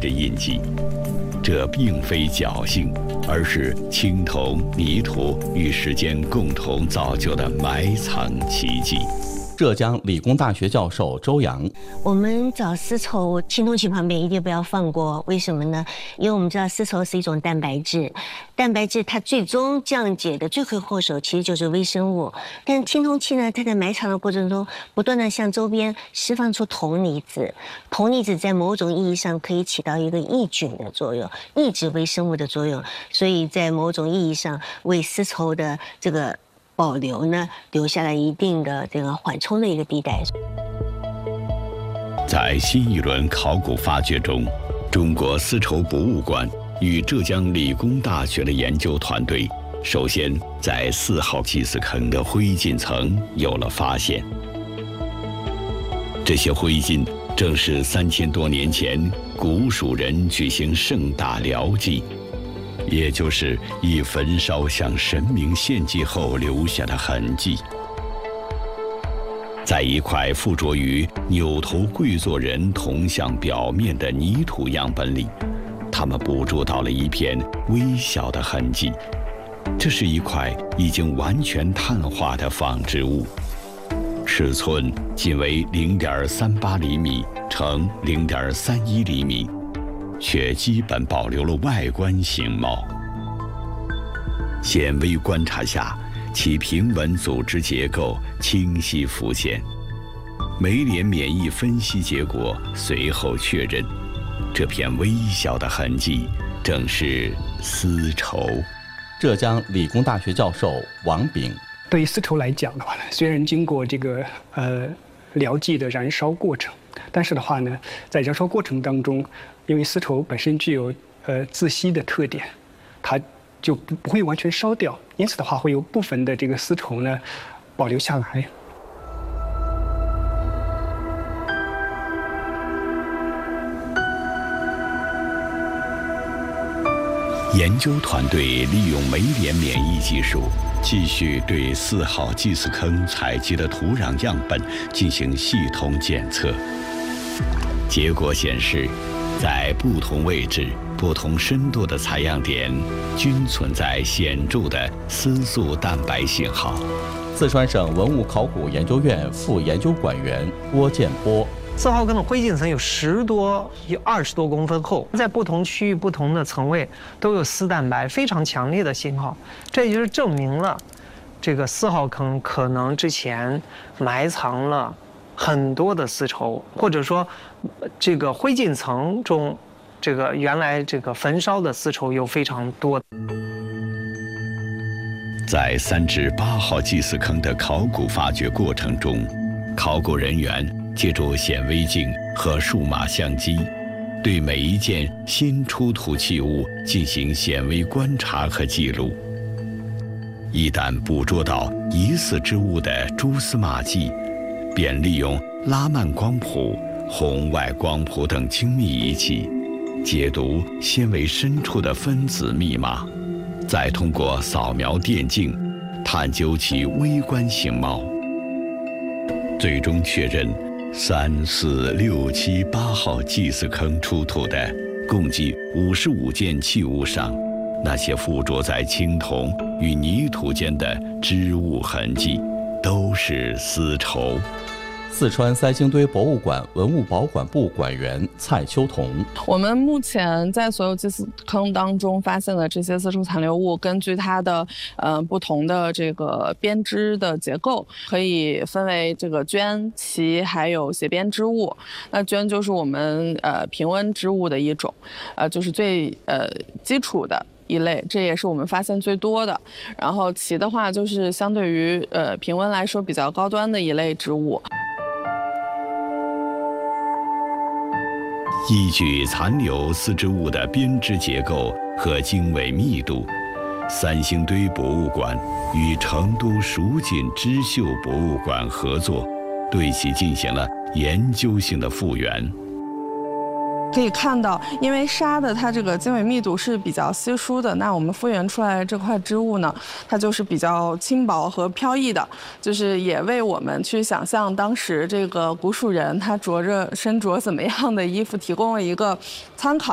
的印记。这并非侥幸，而是青铜、泥土与时间共同造就的埋藏奇迹。 浙江理工大学教授周洋， 我们找丝绸，青铜器旁边一定不要放过，为什么呢？因为我们知道丝绸是一种蛋白质，蛋白质它最终降解的罪魁祸首其实就是微生物。但青铜器呢，它在埋藏的过程中，不断的向周边释放出铜离子，铜离子在某种意义上可以起到一个抑菌的作用，抑制微生物的作用，所以在某种意义上为丝绸的这个保留呢，留下了一定的这个缓冲的一个地带。 在新一轮考古发掘中，中国丝绸博物馆与浙江理工大学的研究团队，首先在4号祭祀坑的灰烬层有了发现。这些灰烬正是3000多年前古蜀人举行盛大疗祭，也就是以焚烧向神明献祭后留下的痕迹。在一块附着于扭头跪坐人铜像表面的泥土样本里，他们捕捉到了一片微小的痕迹。这是一块已经完全碳化的纺织物，尺寸仅为0.38厘米乘0.31厘米，却基本保留了外观形貌。显微观察下，其平稳组织结构清晰浮现。酶联免疫分析结果随后确认，这片微小的痕迹正是丝绸。 浙江理工大学教授王炳， 对于丝绸来讲的话呢，虽然经过这个疗剂的燃烧过程，但是的话呢，在燃烧过程当中，因为丝绸本身具有自吸的特点，它就不会完全烧掉，因此的话会有部分的这个丝绸呢保留下来。 研究团队利用酶联免疫技术，继续对4号祭祀坑采集的土壤样本进行系统检测。结果显示，在不同位置、不同深度的采样点，均存在显著的丝素蛋白信号。 四川省文物考古研究院副研究馆员郭建波。 4号坑的灰烬层有10多、有20多公分厚，在不同区域、不同的层位都有丝蛋白非常强烈的信号，这也就是证明了这个4号坑可能之前埋藏了很多的丝绸，或者说这个灰烬层中这个原来这个焚烧的丝绸有非常多。 在3至8号祭祀坑的考古发掘过程中，考古人员借助显微镜和数码相机，对每一件新出土器物进行显微观察和记录。一旦捕捉到疑似之物的蛛丝马迹，便利用拉曼光谱、红外光谱等精密仪器，解读纤维深处的分子密码，再通过扫描电镜，探究其微观形貌，最终确认3、4、6、7、8号祭祀坑出土的共计55件器物上，那些附着在青铜与泥土间的织物痕迹，都是丝绸。 四川三星堆博物馆文物保管部馆员蔡秋彤， 我们目前在所有祭祀坑当中发现的这些丝绸残留物，根据它的不同的这个编织的结构，可以分为这个绢、旗还有斜编织物。那绢就是我们平温织物的一种，就是最基础的一类，这也是我们发现最多的。然后旗的话，就是相对于平温来说比较高端的一类织物。 依据残留丝织物的编织结构和经纬密度，三星堆博物馆与成都蜀锦织绣博物馆合作，对其进行了研究性的复原。 可以看到，因为纱的它这个经纬密度是比较稀疏的，那我们复原出来的这块织物呢，它就是比较轻薄和飘逸的，就是也为我们去想象当时这个古蜀人他身着怎么样的衣服提供了一个参考。